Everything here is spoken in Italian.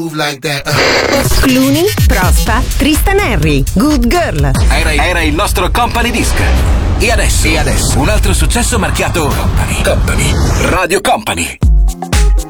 Move like that. Clooney, Prospa, Tristan Henry, Good Girl. Era il nostro company disc. E adesso un altro successo marchiato Company. Radio Company.